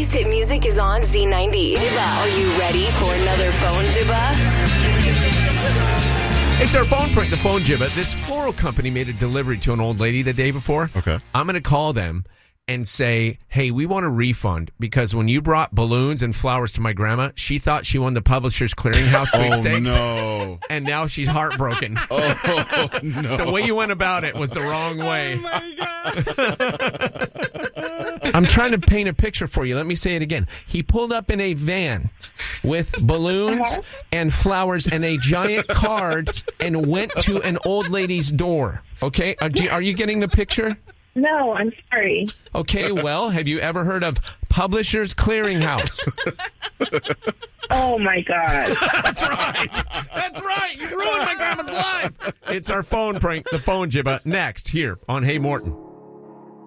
Today's hit music is on Z90. Jibba, are you ready for another phone Jibba? It's our phone prank, the phone Jibba. This floral company made a delivery to an old lady the day before. Okay. I'm going to call them and say, hey, we want a refund because when you brought balloons and flowers to my grandma, she thought she won the Publishers Clearinghouse sweepstakes. Oh, no. And now she's heartbroken. Oh, no. The way you went about it was the wrong way. Oh, my God. I'm trying to paint a picture for you. Let me say it again. He pulled up in a van with balloons and flowers and a giant card and went to an old lady's door. Okay? Are you getting the picture? No, I'm sorry. Okay, well, have you ever heard of Publishers Clearinghouse? Oh, my God. That's right. That's right. You ruined my grandma's life. It's our phone prank, the phone Jibba, next here on Hey Morton.